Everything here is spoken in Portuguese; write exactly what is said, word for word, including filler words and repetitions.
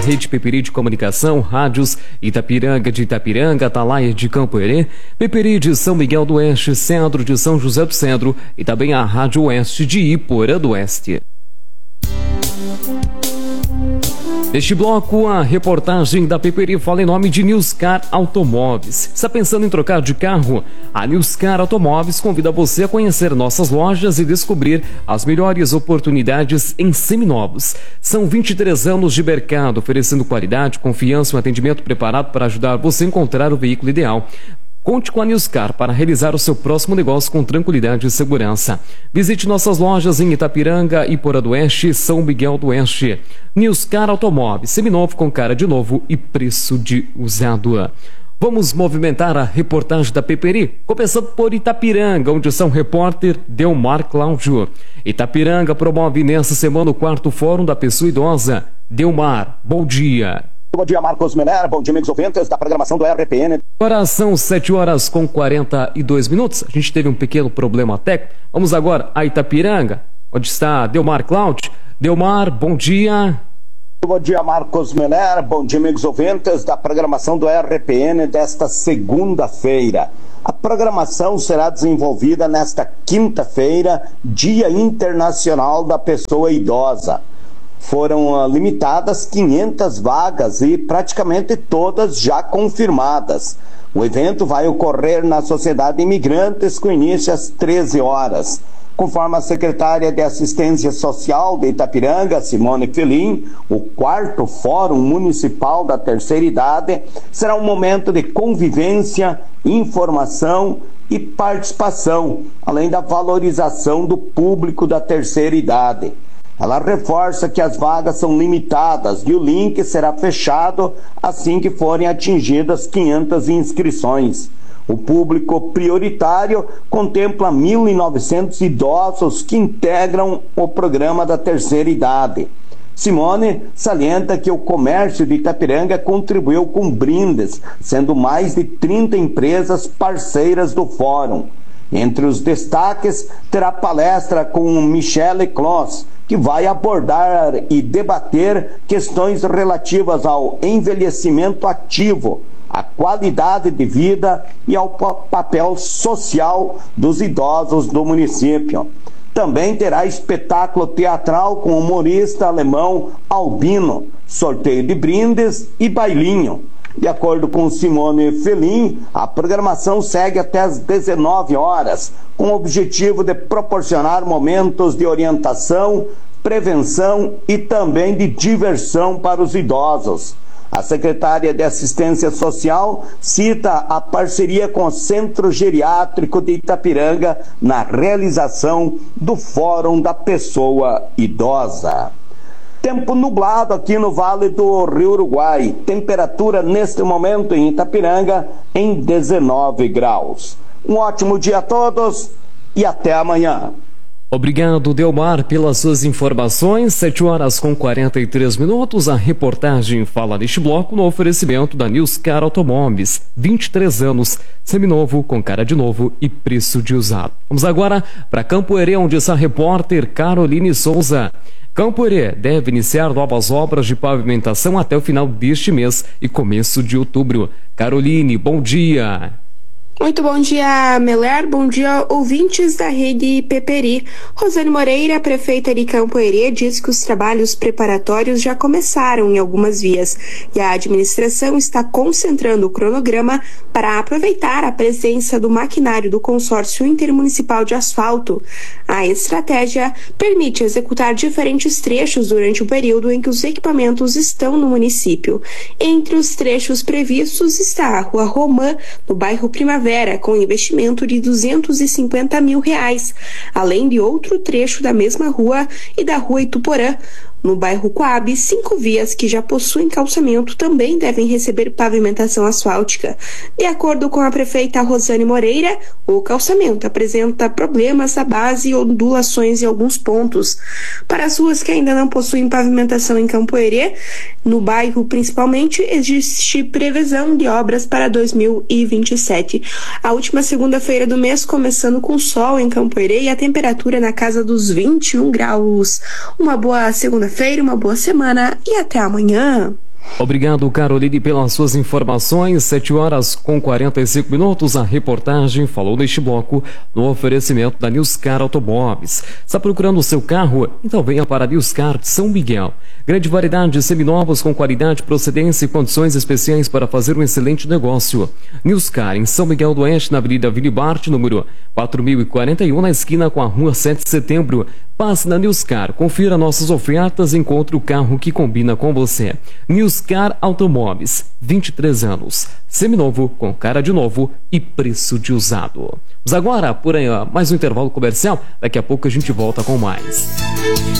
Rede Peperi de Comunicação, rádios Itapiranga de Itapiranga, Atalaia de Campo Herê, Peperi de São Miguel do Oeste, Cedro de São José do Cedro e também a Rádio Oeste de Iporã do Oeste. Neste bloco, a reportagem da Peperi fala em nome de Newscar Automóveis. Está pensando em trocar de carro? A Newscar Automóveis convida você a conhecer nossas lojas e descobrir as melhores oportunidades em seminovos. São vinte e três anos de mercado, oferecendo qualidade, confiança e um atendimento preparado para ajudar você a encontrar o veículo ideal. Conte com a Newscar para realizar o seu próximo negócio com tranquilidade e segurança. Visite nossas lojas em Itapiranga, Iporã do Oeste e São Miguel do Oeste. Newscar Automóveis, seminovo com cara de novo e preço de usado. Vamos movimentar a reportagem da Peperi, começando por Itapiranga, onde São repórter Delmar Cláudio. Itapiranga promove nesta semana o quarto Fórum da Pessoa Idosa. Delmar, bom dia. Bom dia, Marcos Meller. Bom dia, amigos ouvintes da programação do R P N. Agora são sete horas com quarenta e dois minutos. A gente teve um pequeno problema técnico. Vamos agora a Itapiranga, onde está Delmar Cláudio. Delmar, bom dia. Bom dia, Marcos Meller. Bom dia, amigos ouvintes da programação do R P N desta segunda-feira. A programação será desenvolvida nesta quinta-feira, Dia Internacional da Pessoa Idosa. Foram uh, limitadas quinhentas vagas e praticamente todas já confirmadas. O evento vai ocorrer na Sociedade Imigrantes com início às treze horas. Conforme a secretária de Assistência Social de Itapiranga, Simone Felim, o quarto Fórum Municipal da Terceira Idade será um momento de convivência, informação e participação, além da valorização do público da terceira idade. Ela reforça que as vagas são limitadas e o link será fechado assim que forem atingidas quinhentas inscrições. O público prioritário contempla mil e novecentos idosos que integram o programa da terceira idade. Simone salienta que o comércio de Itapiranga contribuiu com brindes, sendo mais de trinta empresas parceiras do fórum. Entre os destaques, terá palestra com Michele Kloss, que vai abordar e debater questões relativas ao envelhecimento ativo, à qualidade de vida e ao papel social dos idosos do município. Também terá espetáculo teatral com o humorista alemão Albino, sorteio de brindes e bailinho. De acordo com Simone Felim, a programação segue até às dezenove horas, com o objetivo de proporcionar momentos de orientação, prevenção e também de diversão para os idosos. A secretária de Assistência Social cita a parceria com o Centro Geriátrico de Itapiranga na realização do Fórum da Pessoa Idosa. Tempo nublado aqui no Vale do Rio Uruguai. Temperatura neste momento em Itapiranga em dezenove graus. Um ótimo dia a todos e até amanhã. Obrigado, Delmar, pelas suas informações. sete horas com quarenta e três minutos. A reportagem fala neste bloco no oferecimento da Newscar Automóveis. vinte e três anos, seminovo, com cara de novo e preço de usado. Vamos agora para Campo Herê, onde está a repórter Caroline Souza. Campo Herê deve iniciar novas obras de pavimentação até o final deste mês e começo de outubro. Caroline, bom dia. Muito bom dia, Meller. Bom dia, ouvintes da Rede Peperi. Rosane Moreira, prefeita de Campo Herê, diz que os trabalhos preparatórios já começaram em algumas vias e a administração está concentrando o cronograma para aproveitar a presença do maquinário do Consórcio Intermunicipal de Asfalto. A estratégia permite executar diferentes trechos durante o período em que os equipamentos estão no município. Entre os trechos previstos está a Rua Romã, no bairro Primavera, com investimento de duzentos e cinquenta mil reais, além de outro trecho da mesma rua e da Rua Ituporã. No bairro Coab, cinco vias que já possuem calçamento também devem receber pavimentação asfáltica. De acordo com a prefeita Rosane Moreira, o calçamento apresenta problemas à base e ondulações em alguns pontos. Para as ruas que ainda não possuem pavimentação em Campo Herê, no bairro principalmente, existe previsão de obras para dois mil e vinte e sete. A última segunda-feira do mês começando com sol em Campo Herê e a temperatura na casa dos vinte e um graus. Uma boa segunda-feira, uma boa semana e até amanhã. Obrigado, Caroline, pelas suas informações. sete horas com quarenta e cinco minutos. A reportagem falou neste bloco no oferecimento da Newscar Automóveis. Está procurando o seu carro? Então venha para a Newscar de São Miguel. Grande variedade de seminovos com qualidade, procedência e condições especiais para fazer um excelente negócio. Newscar em São Miguel do Oeste, na Avenida Vilibarte, número quatro mil e quarenta e um, na esquina com a Rua sete de Setembro. Passe na Newscar, confira nossas ofertas e encontre o carro que combina com você. Newscar Automóveis, vinte e três anos, seminovo, com cara de novo e preço de usado. Mas agora, por aí, ó, mais um intervalo comercial, daqui a pouco a gente volta com mais.